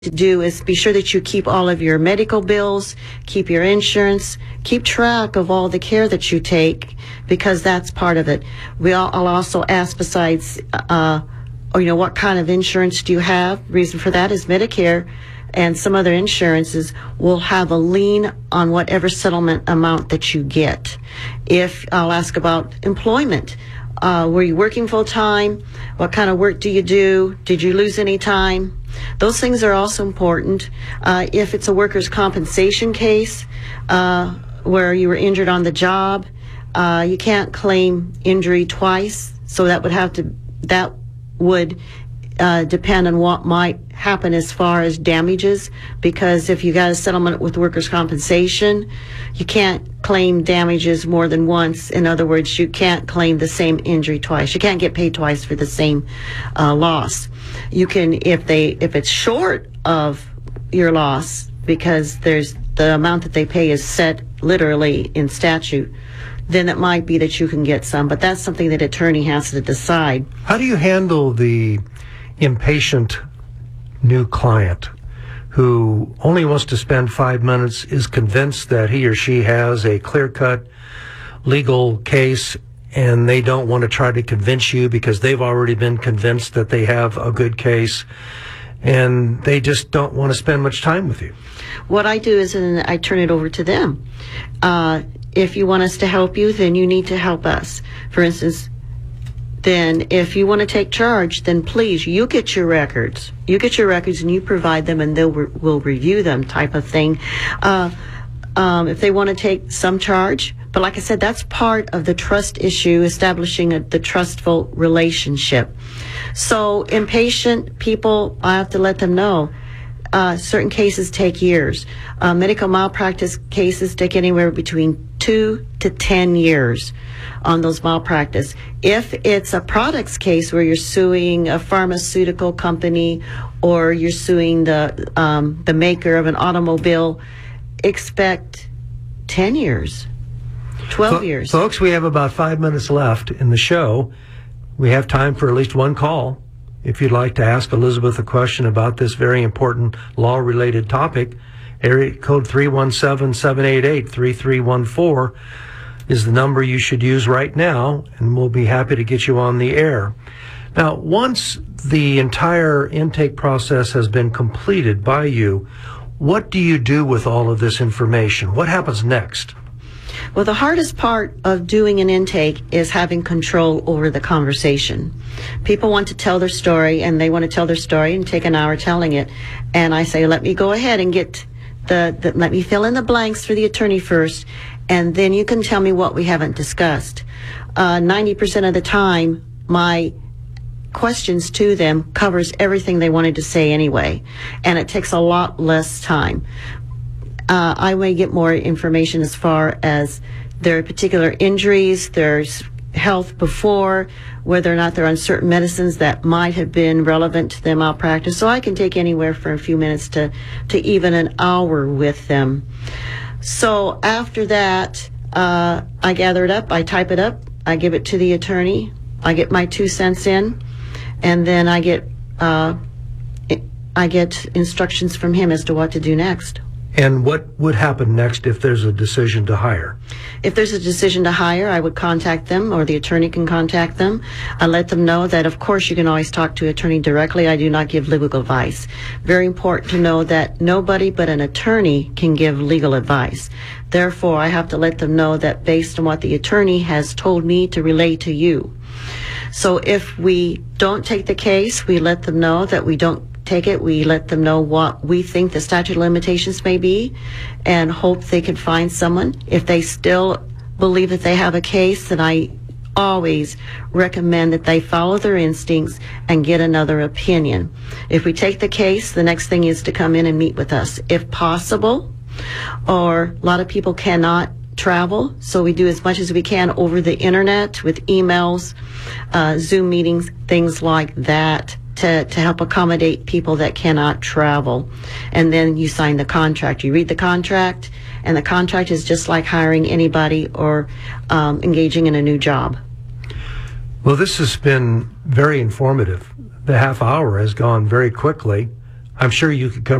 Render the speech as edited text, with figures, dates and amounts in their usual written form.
to do is be sure that you keep all of your medical bills, keep your insurance, keep track of all the care that you take, because that's part of it. I'll also ask besides, what kind of insurance do you have? Reason for that is Medicare and some other insurances will have a lien on whatever settlement amount that you get. I'll ask about employment. Were you working full time? What kind of work do you do? Did you lose any time? Those things are also important. If it's a workers' compensation case where you were injured on the job, you can't claim injury twice. So that would depend on what might happen as far as damages, because if you got a settlement with workers' compensation, you can't claim damages more than once. In other words, you can't claim the same injury twice. You can't get paid twice for the same loss. You can, if it's short of your loss, because there's the amount that they pay is set literally in statute, then it might be that you can get some, but that's something that attorney has to decide. How do you handle the impatient new client who only wants to spend 5 minutes, is convinced that he or she has a clear-cut legal case, and they don't want to try to convince you because they've already been convinced that they have a good case, and they just don't want to spend much time with you? What I do is I turn it over to them. If you want us to help you, then you need to help us. For instance, then if you want to take charge, then please, you get your records. You get your records and you provide them, and we'll review them, type of thing. If they want to take some charge, but like I said, that's part of the trust issue, establishing the trustful relationship. So impatient people, I have to let them know. Certain cases take years. Medical malpractice cases take anywhere between 2 to 10 years on those malpractice. If it's a products case where you're suing a pharmaceutical company or you're suing the maker of an automobile, expect 10 years, 12 years. Folks, we have about 5 minutes left in the show. We have time for at least one call. If you'd like to ask Elizabeth a question about this very important law-related topic, area code 317-788-3314 is the number you should use right now, and we'll be happy to get you on the air. Now, once the entire intake process has been completed by you, what do you do with all of this information? What happens next? Well, the hardest part of doing an intake is having control over the conversation. People want to tell their story, and they want to tell their story and take an hour telling it. And I say, let me go ahead and get let me fill in the blanks for the attorney first, and then you can tell me what we haven't discussed. 90% of the time, my questions to them covers everything they wanted to say anyway, and it takes a lot less time. I may get more information as far as their particular injuries, their health before, whether or not they're on certain medicines that might have been relevant to their malpractice. So I can take anywhere from a few minutes to even an hour with them. So after that, I gather it up, I type it up, I give it to the attorney, I get my 2 cents in, and then I get instructions from him as to what to do next. And what would happen next if there's a decision to hire? If there's a decision to hire, I would contact them, or the attorney can contact them. I let them know that, of course, you can always talk to an attorney directly. I do not give legal advice. Very important to know that nobody but an attorney can give legal advice. Therefore, I have to let them know that based on what the attorney has told me to relay to you. So if we don't take the case, we let them know that we don't take it. We let them know what we think the statute of limitations may be, and hope they can find someone. If they still believe that they have a case, then I always recommend that they follow their instincts and get another opinion. If we take the case, the next thing is to come in and meet with us, if possible. Or a lot of people cannot travel, so we do as much as we can over the internet with emails, Zoom meetings, things like that, to help accommodate people that cannot travel. And then you sign the contract. You read the contract, and the contract is just like hiring anybody or engaging in a new job. Well, this has been very informative. The half hour has gone very quickly. I'm sure you could cover